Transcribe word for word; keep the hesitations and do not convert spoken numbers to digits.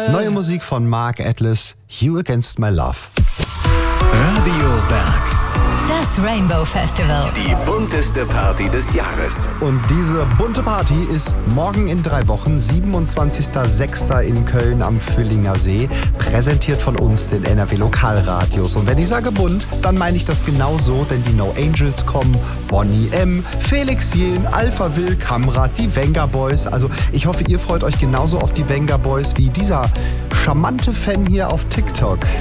Neue Musik von Mark Atlas, You Against My Love. Radio Berg. Das Rainbow Festival. Die bunteste Party des Jahres. Und diese bunte Party ist morgen in drei Wochen, siebenundzwanzigster sechster in Köln am Füllinger See, präsentiert von uns, den N R W Lokalradios. Und wenn ich sage bunt, dann meine ich das genau so, denn die No Angels kommen, Bonnie M., Felix Jähn, Alpha Will, Kamrat, die Venga Boys. Also ich hoffe, ihr freut euch genauso auf die Venga Boys wie dieser charmante Fan hier auf TikTok.